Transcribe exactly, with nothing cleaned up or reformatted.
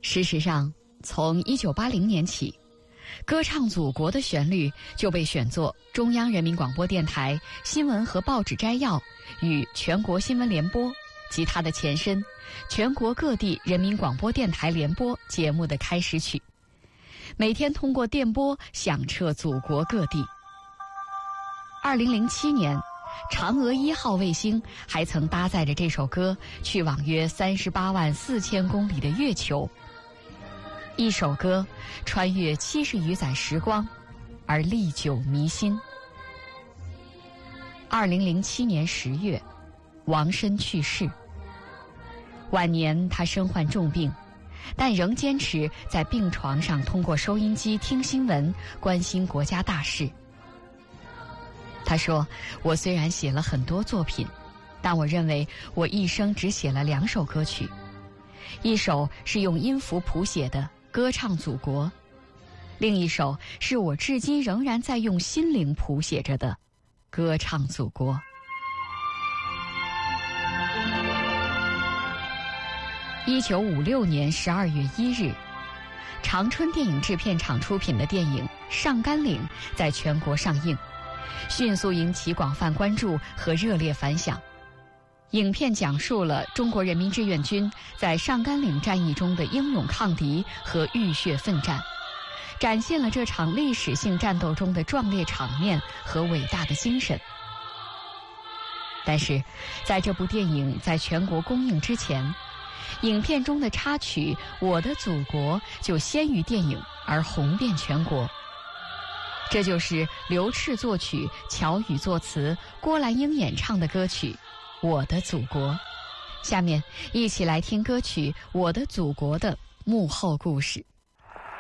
事实上，从一九八零年起，歌唱祖国的旋律就被选作中央人民广播电台新闻和报纸摘要与全国新闻联播及它的前身全国各地人民广播电台联播节目的开始曲，每天通过电波响彻祖国各地。二零零七年，嫦娥一号卫星还曾搭载着这首歌去往约三十八万四千公里的月球。一首歌穿越七十余载时光，而历久弥新。二零零七年十月，王申去世。晚年他身患重病，但仍坚持在病床上通过收音机听新闻，关心国家大事。他说：“我虽然写了很多作品，但我认为我一生只写了两首歌曲，一首是用音符谱写的《歌唱祖国》，另一首是我至今仍然在用心灵谱写着的《歌唱祖国》。”一九五六年十二月一日，长春电影制片厂出品的电影《上甘岭》在全国上映，迅速引起广泛关注和热烈反响。影片讲述了中国人民志愿军在上甘岭战役中的英勇抗敌和浴血奋战，展现了这场历史性战斗中的壮烈场面和伟大的精神。但是，在这部电影在全国公映之前，影片中的插曲《我的祖国》就先于电影而红遍全国。这就是刘炽作曲、乔羽作词、郭兰英演唱的歌曲《我的祖国》。下面一起来听歌曲《我的祖国》的幕后故事。